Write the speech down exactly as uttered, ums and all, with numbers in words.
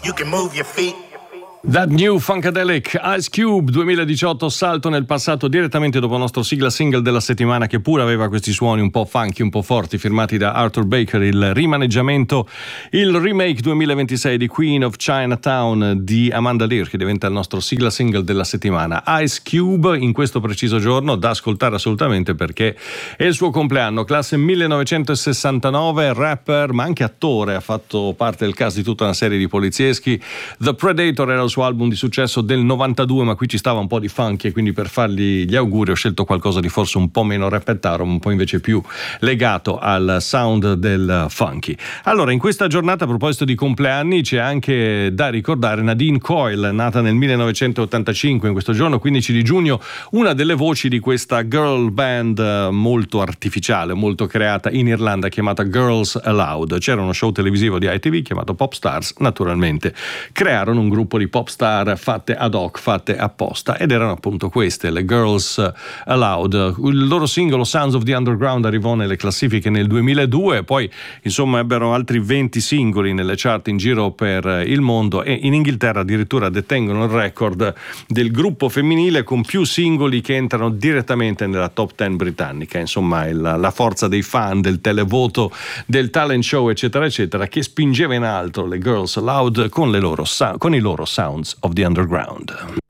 You can move your feet. That New Funkadelic, Ice Cube duemiladiciotto, salto nel passato direttamente dopo la nostra sigla single della settimana, che pure aveva questi suoni un po' funky, un po' forti, firmati da Arthur Baker. Il rimaneggiamento, il remake duemilaventisei di Queen of Chinatown di Amanda Lear, che diventa il nostro sigla single della settimana. Ice Cube in questo preciso giorno da ascoltare assolutamente, perché è il suo compleanno, classe millenovecentosessantanove, rapper ma anche attore, ha fatto parte del cast di tutta una serie di polizieschi. The Predator era il suo album di successo del novantadue, ma qui ci stava un po' di funky, e quindi per fargli gli auguri ho scelto qualcosa di forse un po' meno rappettaro, un po' invece più legato al sound del funky. Allora, in questa giornata, a proposito di compleanni, c'è anche da ricordare Nadine Coyle, nata nel millenovecentottantacinque. In questo giorno, quindici di giugno, una delle voci di questa girl band molto artificiale, molto creata in Irlanda, chiamata Girls Aloud. C'era uno show televisivo di I T V chiamato Pop Stars, naturalmente crearono un gruppo di pop star fatte ad hoc, fatte apposta, ed erano appunto queste, le Girls Aloud. Il loro singolo Sounds of the Underground arrivò nelle classifiche nel duemiladue, poi insomma ebbero altri venti singoli nelle chart in giro per il mondo, e in Inghilterra addirittura detengono il record del gruppo femminile con più singoli che entrano direttamente nella top dieci britannica. Insomma, il, la forza dei fan, del televoto, del talent show eccetera eccetera, che spingeva in alto le Girls Aloud con le loro con i loro Sounds of the Underground.